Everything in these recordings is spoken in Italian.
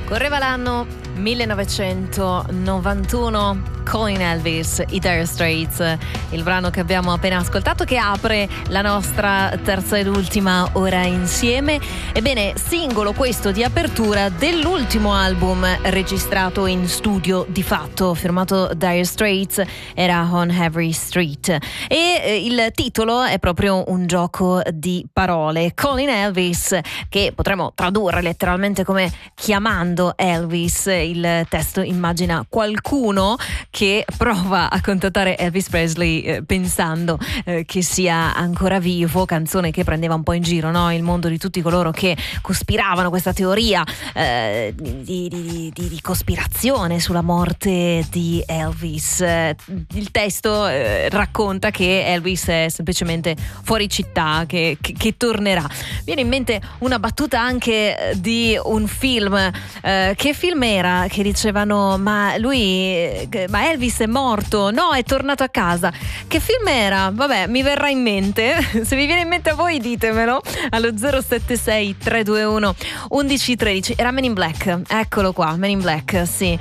Correva l'anno 1991, Calling Elvis, i Dire Straits, il brano che abbiamo appena ascoltato, che apre la nostra terza ed ultima ora insieme. Ebbene, singolo questo di apertura dell'ultimo album registrato in studio di fatto, firmato Dire Straits, era On Every Street, e il titolo è proprio un gioco di parole. Calling Elvis, che potremmo tradurre letteralmente come chiamando Elvis. Il testo immagina qualcuno che prova a contattare Elvis Presley pensando che sia ancora vivo, canzone che prendeva un po' in giro, no? Il mondo di tutti coloro che cospiravano questa teoria di cospirazione sulla morte di Elvis. Il testo racconta che Elvis è semplicemente fuori città, che tornerà. Viene in mente una battuta anche di un film. Che film era? Che dicevano ma Elvis è morto, no, è tornato a casa. Che film era? Vabbè, mi verrà in mente. Se vi viene in mente a voi ditemelo allo 076 321 1113. Era Men in Black, eccolo qua, Men in Black, sì,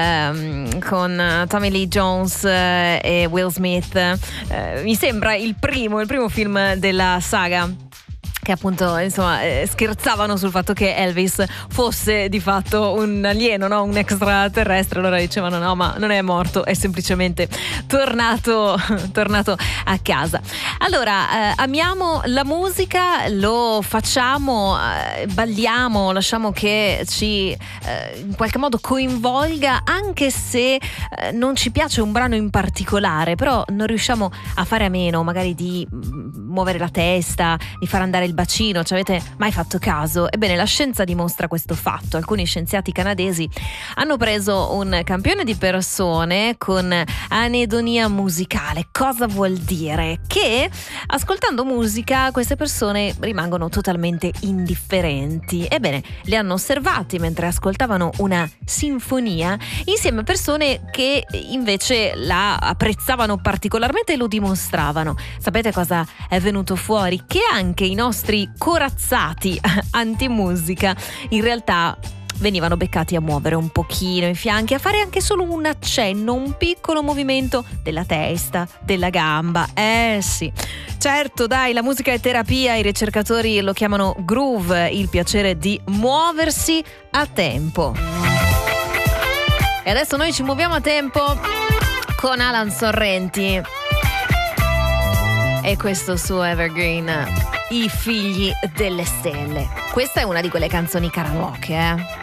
con Tommy Lee Jones e Will Smith. Mi sembra il primo film della saga, che appunto insomma scherzavano sul fatto che Elvis fosse di fatto un alieno, no? Un extraterrestre. Allora dicevano no, ma non è morto, è semplicemente tornato a casa. Allora amiamo la musica, lo facciamo, balliamo, lasciamo che ci in qualche modo coinvolga, anche se non ci piace un brano in particolare, però non riusciamo a fare a meno magari di muovere la testa, di far andare il bacino. Ci avete mai fatto caso? Ebbene, la scienza dimostra questo fatto. Alcuni scienziati canadesi hanno preso un campione di persone con anedonia musicale. Cosa vuol dire? Che ascoltando musica queste persone rimangono totalmente indifferenti. Ebbene, li hanno osservati mentre ascoltavano una sinfonia insieme a persone che invece la apprezzavano particolarmente e lo dimostravano. Sapete cosa è venuto fuori? Che anche i nostri corazzati antimusica in realtà venivano beccati a muovere un pochino i fianchi, a fare anche solo un accenno, un piccolo movimento della testa, della gamba. Sì, certo, dai, la musica è terapia, i ricercatori lo chiamano groove, il piacere di muoversi a tempo. E adesso noi ci muoviamo a tempo con Alan Sorrenti e questo suo evergreen, I figli delle stelle. Questa è una di quelle canzoni karaoke,